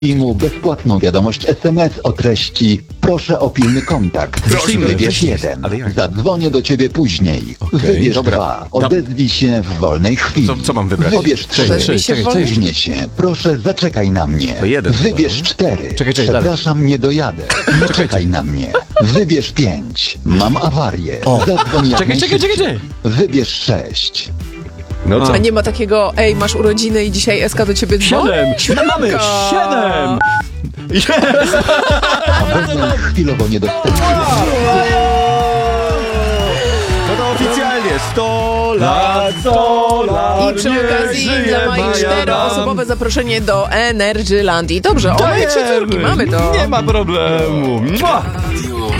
mu bezpłatną wiadomość SMS o treści "Proszę o pilny kontakt". Wybierz 1. Ale jak? Zadzwonię do ciebie później. Wybierz dobra. 2. Odezwij się w wolnej chwili. Co mam wybrać? Wybierz 3. Spóźnię się. Proszę, zaczekaj na mnie. To 1. Wybierz 4. Czekaj, Przepraszam, nie dojadę. Czekaj na mnie. Wybierz 5. Mam awarię. Zadzwoń jak Czekaj. najszybciej. Wybierz 6. No co? A nie ma takiego, ej, masz urodziny i dzisiaj Eska do ciebie dzwoni? 7! Mamy 7! Abonent chwilowo niedostępny. No to oficjalnie 100 lat, 100 lat. I przy okazji dla Mai 4-osobowe zaproszenie do Energylandii. Dobrze, o moje 3 córki, mamy to. Nie ma problemu. Mua.